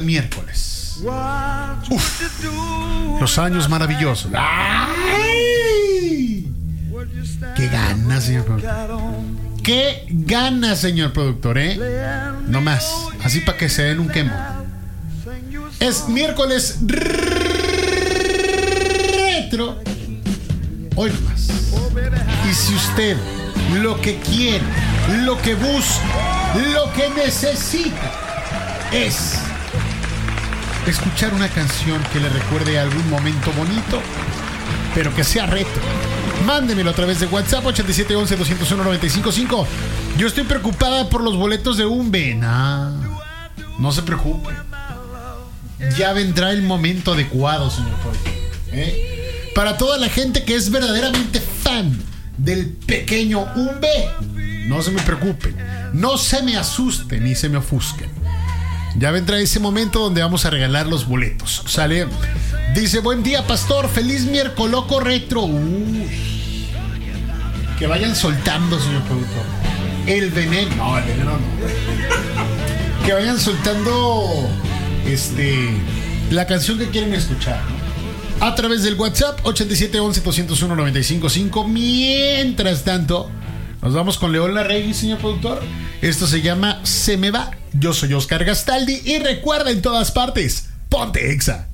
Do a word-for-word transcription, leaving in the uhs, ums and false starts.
miércoles. Uf, los años maravillosos. ¡Ay! ¡Qué ganas, señor productor! ¡Qué ganas, señor productor, eh! No más, así para que se den un quemo. Es miércoles retro. Hoy nomás. Y si usted lo que quiere, lo que busca, lo que necesita es escuchar una canción que le recuerde algún momento bonito, pero que sea retro, mándemelo a través de WhatsApp ochenta y siete once doscientos uno noventa y cinco cinco. Yo estoy preocupada por los boletos de Umbe. Nah, no se preocupe. Ya vendrá el momento adecuado, señor productor, ¿eh? Para toda la gente que es verdaderamente fan del pequeño Umbe, no se me preocupen, no se me asusten ni se me ofusquen. Ya vendrá ese momento donde vamos a regalar los boletos. ¿Sale? Dice, buen día, pastor, feliz miércoles retro. Uy. Que vayan soltando, señor productor, el veneno. No, el veneno no. Que vayan soltando Este la canción que quieren escuchar, ¿no? A través del WhatsApp ochenta y siete once doscientos uno noventa y cinco cinco. Mientras tanto, nos vamos con León Larregui, señor productor. Esto se llama Se me va. Yo soy Oscar Gastaldi y recuerda, en todas partes, ponte Exa.